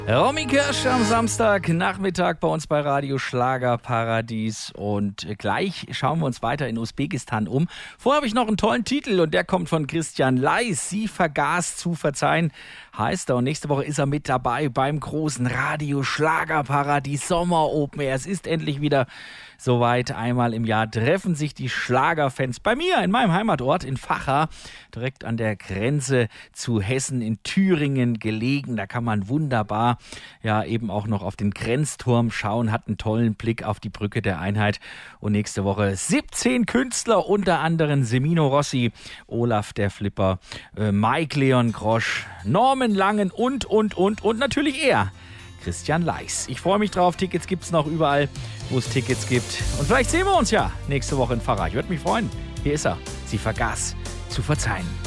Romy Kirsch am Samstagnachmittag bei uns bei Radio Schlagerparadies und gleich schauen wir uns weiter in Usbekistan um. Vorher habe ich noch einen tollen Titel und der kommt von Christian Leis. Sie vergaß zu verzeihen, heißt er. Und nächste Woche ist er mit dabei beim großen Radio Schlagerparadies Sommer Open Air. Es ist endlich wieder soweit. Einmal im Jahr treffen sich die Schlagerfans bei mir in meinem Heimatort in Vacha, direkt an der Grenze zu Hessen in Thüringen gelegen. Da kann man wunderbar ja eben auch noch auf den Grenzturm schauen, hat einen tollen Blick auf die Brücke der Einheit. Und nächste Woche 17 Künstler, unter anderem Semino Rossi, Olaf der Flipper, Mike Leon Grosch, Norman Langen und natürlich er, Christian Leis. Ich freue mich drauf. Tickets gibt es noch überall, wo es Tickets gibt. Und vielleicht sehen wir uns ja nächste Woche in Vacha. Ich würde mich freuen. Hier ist er. Sie vergaß zu verzeihen.